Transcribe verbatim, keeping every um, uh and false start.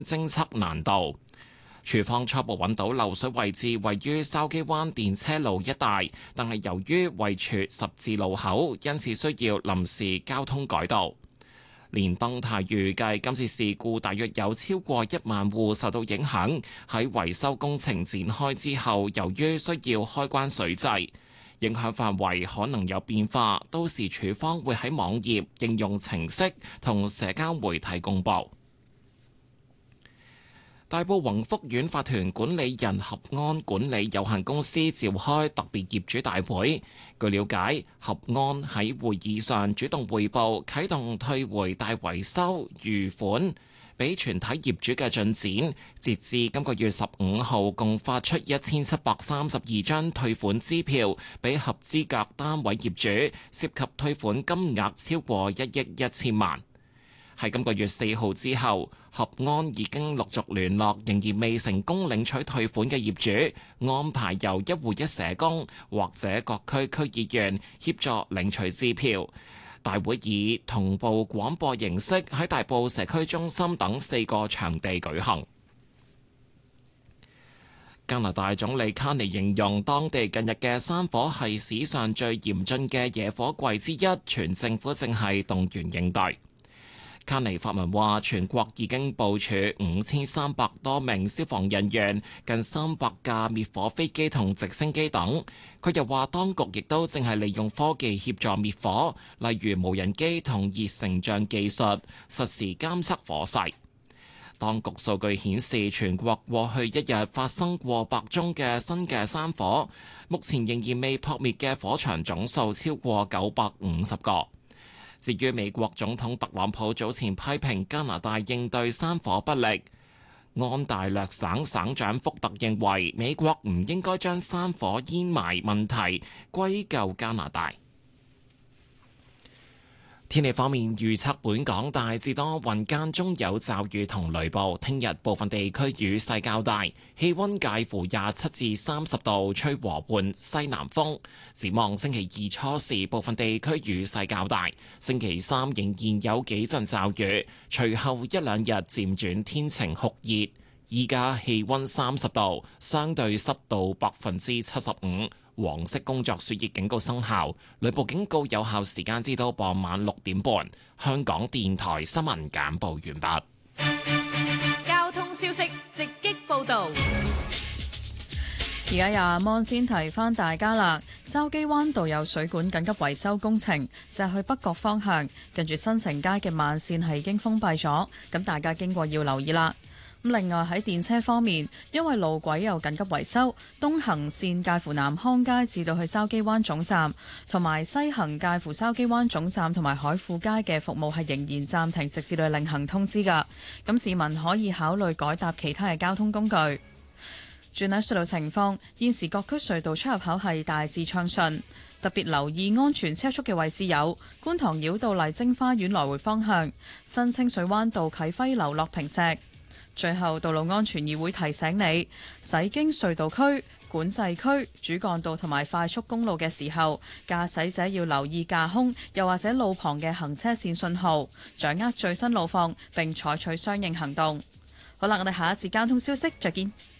偵測難度。署方初步揾到漏水位置位於筲箕灣電車路一帶，但係由於位處十字路口，因此需要臨時交通改道。連登泰預計今次事故大約有超過一萬戶受到影響。喺維修工程展開之後，由於需要開關水掣，影響範圍可能有變化，到時署方會喺網頁、應用程式同社交媒體公佈。大埔宏福苑法團管理人合安管理有限公司召開特別業主大會。據了解，合安喺會議上主動匯報啟動退回大維修餘款俾全體業主嘅進展，截至今個月十五號，共發出一千七百三十二張退款支票俾合資格單位業主，涉及退款金額超過一億一千萬。喺今個月四號之後，合安已經陸續聯絡仍然未成功領取退款嘅業主，安排由一戶一社工或者各區區議員協助領取支票。大會以同步廣播形式喺大埔社區中心等四個場地舉行。加拿大總理卡尼形容當地近日嘅山火係史上最嚴峻嘅野火季之一，全政府正係動員應對。卡尼發文話，全國已經部署五千三百多名消防人員、近三百架滅火飛機同直升機等。佢又話，當局亦都正係利用科技協助滅火，例如無人機同熱成像技術，實時監測火勢。當局數據顯示，全國過去一日發生過百宗嘅新嘅山火，目前仍然未撲滅嘅火場總數超過九百五十個。至於美國總統特朗普早前批評加拿大應對山火不力，安大略省省長福特認為美國唔應該將山火煙霾問題歸咎加拿大。天氣方面預測，本港大致多雲間中有驟雨同雷暴，聽日部分地區雨勢較大，氣溫介乎廿七至三十度，吹和緩西南風。展望星期二初時，部分地區雨勢較大，星期三仍然有幾陣驟雨，隨後一兩日漸轉天晴酷熱。依家氣溫三十度，相對濕度百分之七十五。黃色工作暑熱警告生效，雷暴警告有效時間至到傍晚六點半。香港電台新聞簡報完畢。 交通消息直擊報道。 而家由阿芒先提翻大家啦，筲箕灣道有水管緊急維修工程，就係去北角方向，近住新城街嘅慢線係已經封閉咗，咁大家經過要留意啦。咁另外喺電車方面，因為路軌有緊急維修，東行線介乎南康街至到去筲箕灣總站，同埋西行介乎筲箕灣總站同埋海富街嘅服務係仍然暫停，直至到另行通知㗎。咁市民可以考慮改搭其他嘅交通工具。轉喺隧道情況，現時各區隧道出入口係大致暢順，特別留意安全車速嘅位置有觀塘繞道麗晶花園來回方向、新清水灣道啟輝樓落坪石。最後，道路安全議會提醒你，駛經隧道區、管制區、主幹道同埋快速公路嘅時候，駕駛者要留意架空又或者路旁嘅行車線信號，掌握最新路況並採取相應行動。好啦，我哋下一節交通消息再見。